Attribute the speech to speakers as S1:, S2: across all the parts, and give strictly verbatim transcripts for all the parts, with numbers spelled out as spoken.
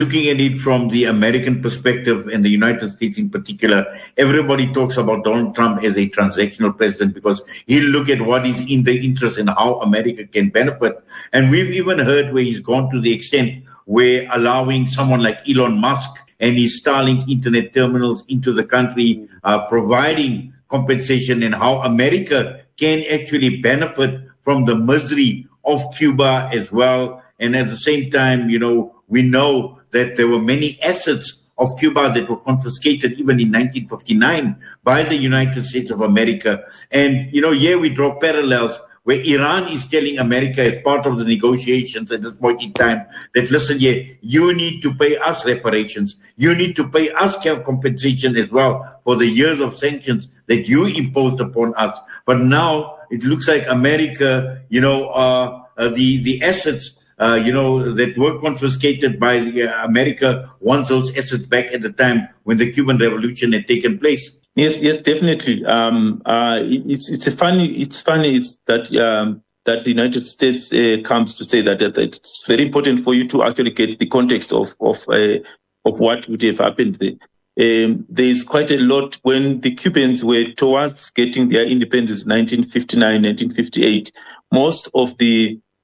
S1: looking at it from the American perspective and the United States in particular, everybody talks about Donald Trump as a transactional president because he'll look at what is in the interest and how America can benefit. And we've even heard where he's gone to the extent where allowing someone like Elon Musk and his Starlink internet terminals into the country, uh, providing compensation and how America can actually benefit from the misery of Cuba as well. And at the same time, you know, we know that there were many assets of Cuba that were confiscated even in nineteen fifty-nine by the United States of America. And, you know, here we draw parallels where Iran is telling America as part of the negotiations at this point in time that, listen, yeah, you need to pay us reparations. You need to pay us compensation as well for the years of sanctions that you imposed upon us. But now it looks like America, you know, uh, uh, the, the assets Uh, you know, that were confiscated by uh, America wants those assets back at the time when the Cuban Revolution had taken place.
S2: Yes, yes, definitely. Um, uh, it's it's a funny. It's funny it's that um, that the United States uh, comes to say that, that it's very important for you to actually get the context of of uh, of what would have happened there. Um, there is quite a lot when the Cubans were towards getting their independence, nineteen fifty-nine, nineteen fifty-eight. Most of the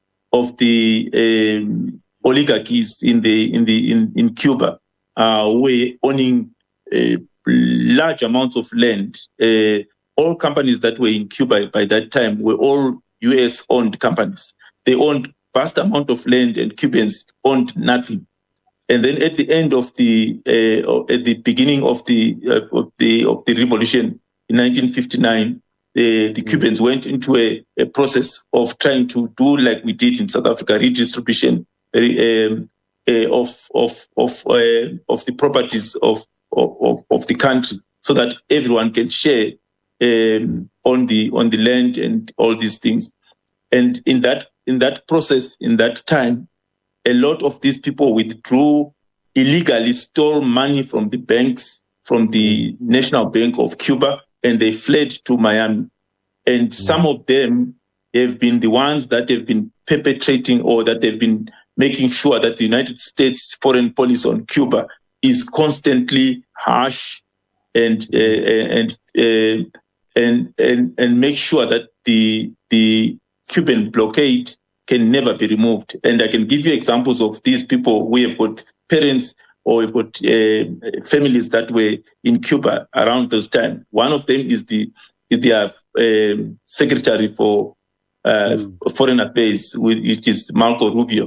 S2: of the um, oligarchies in the in the in, in Cuba uh, were owning uh, large amounts of land. Uh, all companies that were in Cuba by that time were all U S owned companies. They owned vast amount of land, and Cubans owned nothing. And then at the end of the uh, at the beginning of the uh, of the of the revolution in nineteen fifty-nine. The, the Cubans went into a, a process of trying to do like we did in South Africa, redistribution um, uh, of of of uh, of the properties of, of of the country, so that everyone can share um, on the on the land and all these things. And in that in that process, in that time, a lot of these people withdrew illegally, stole money from the banks, from the National Bank of Cuba, and they fled to Miami. And some of them have been the ones that have been perpetrating or that they've been making sure that the United States foreign policy on Cuba is constantly harsh and uh, and, uh, and and and make sure that the the Cuban blockade can never be removed. And I can give you examples of these people. We have got parents or we've got uh, families that were in Cuba around those time. One of them is the is their um, secretary for uh, mm. foreign affairs, which is Marco Rubio,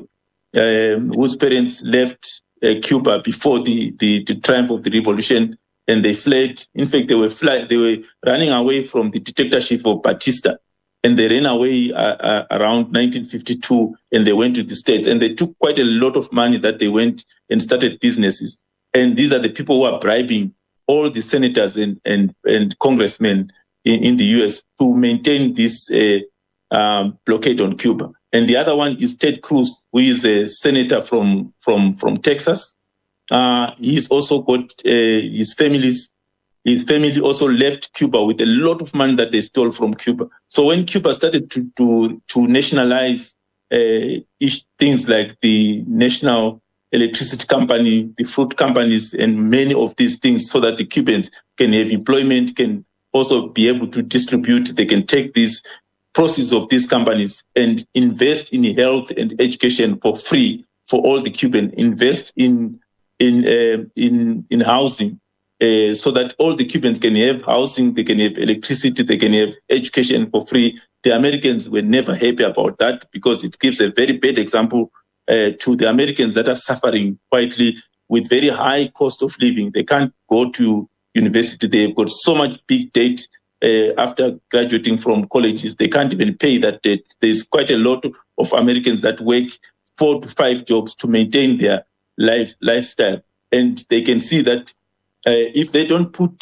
S2: um, whose parents left uh, Cuba before the, the, the triumph of the revolution, and they fled. In fact, they were fly, they were running away from the dictatorship of Batista, and they ran away uh, uh, around nineteen fifty-two, and they went to the States, and they took quite a lot of money that they went and started businesses. And these are the people who are bribing all the senators and and, and congressmen in, in the U S to maintain this uh, um, blockade on Cuba. And the other one is Ted Cruz, who is a senator from from from Texas. Uh, he's also got uh, his family's his family also left Cuba with a lot of money that they stole from Cuba. So when Cuba started to to, to nationalize uh, things like the national electricity company, the fruit companies, and many of these things, so that the Cubans can have employment, can also be able to distribute, they can take these proceeds of these companies and invest in health and education for free for all the Cubans, invest in in uh, in in housing, uh, so that all the Cubans can have housing, they can have electricity, they can have education for free. The Americans were never happy about that because it gives a very bad example uh, to the Americans that are suffering quietly with very high cost of living. They can't go to university. They've got so much big debt uh, after graduating from colleges. They can't even pay that debt. There's quite a lot of Americans that work four to five jobs to maintain their life lifestyle. And they can see that uh, if they don't put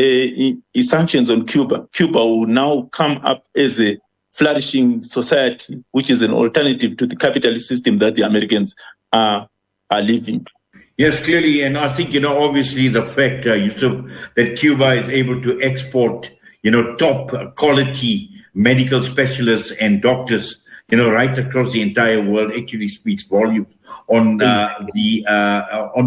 S2: uh, sanctions on Cuba, Cuba will now come up as a flourishing society, which is an alternative to the capitalist system that the Americans are, are living.
S1: Yes, clearly, and I think, you know, obviously the fact, uh, Yusuf, that Cuba is able to export, you know, top quality medical specialists and doctors you know, right across the entire world actually speaks volumes on uh, the uh, on